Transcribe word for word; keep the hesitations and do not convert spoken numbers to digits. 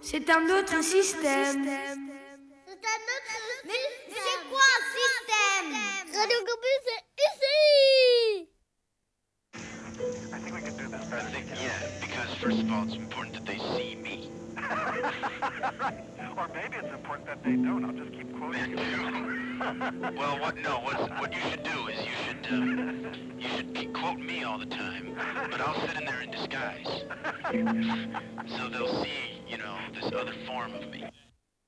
C'est un autre système. C'est un autre Mais c'est quoi un système? Radio Campus, c'est ici! I think we can do this better. I think, yeah, because first of all, it's important that they see me. Right. Or maybe it's important that they don't. I'll just keep quoting That you. too. Well, what, no, what, what you should do is you should, um, you should keep quote me all the time, but I'll sit in there in disguise. So they'll see, you know, this other form of me.